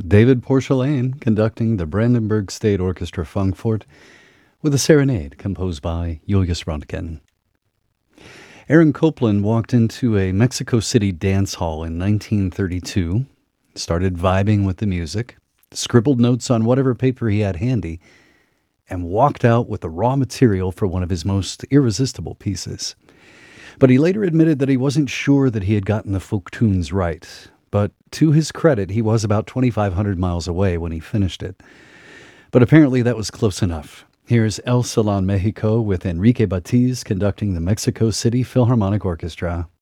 David Porcelain conducting the Brandenburg State Orchestra Frankfurt with a serenade composed by Julius Röntgen. Aaron Copland walked into a Mexico City dance hall in 1932, started vibing with the music, scribbled notes on whatever paper he had handy, and walked out with the raw material for one of his most irresistible pieces. But he later admitted that he wasn't sure that he had gotten the folk tunes right. But to his credit, he was about 2,500 miles away when he finished it. But apparently that was close enough. Here's El Salon Mexico with Enrique Batiz conducting the Mexico City Philharmonic Orchestra.